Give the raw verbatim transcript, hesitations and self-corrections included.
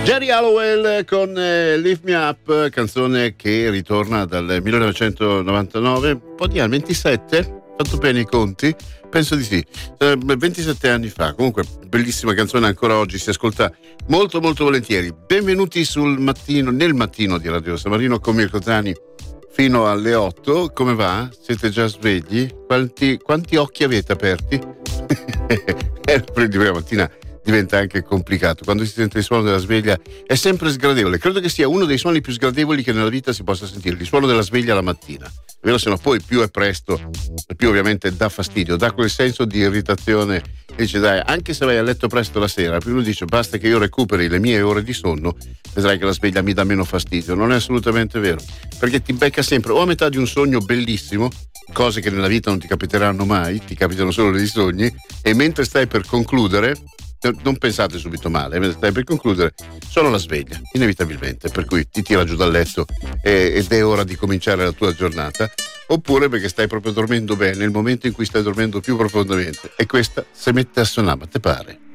Geri Halliwell con eh, Lift Me Up, canzone che ritorna dal millenovecentonovantanove, un po' di anni, ventisette? Fatto bene i conti? Penso di sì, eh, ventisette anni fa. Comunque bellissima canzone, ancora oggi si ascolta molto molto volentieri. Benvenuti sul mattino, nel mattino di Radio San Marino con Mirko Trani fino alle otto. Come va? Siete già svegli? Quanti, quanti occhi avete aperti? Eh, di prima mattina diventa anche complicato. Quando si sente il suono della sveglia è sempre sgradevole. Credo che sia uno dei suoni più sgradevoli che nella vita si possa sentire, il suono della sveglia la mattina. È vero, se no poi più è presto, più ovviamente dà fastidio, dà quel senso di irritazione. Dice dai, anche se vai a letto presto la sera, più uno dice basta che io recuperi le mie ore di sonno, vedrai che la sveglia mi dà meno fastidio. Non è assolutamente vero, perché ti becca sempre o a metà di un sogno bellissimo, cose che nella vita non ti capiteranno mai, ti capitano solo nei sogni, e mentre stai per concludere, non pensate subito male, mentre stai per concludere sono la sveglia, inevitabilmente, per cui ti tira giù dal letto e, ed è ora di cominciare la tua giornata, oppure perché stai proprio dormendo bene nel momento in cui stai dormendo più profondamente e questa si mette a suonare, ma te pare?